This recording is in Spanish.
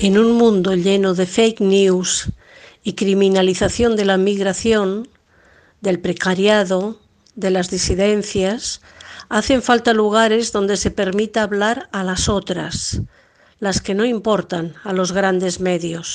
En un mundo lleno de fake news y criminalización de la migración, del precariado, de las disidencias, hacen falta lugares donde se permita hablar a las otras, las que no importan a los grandes medios.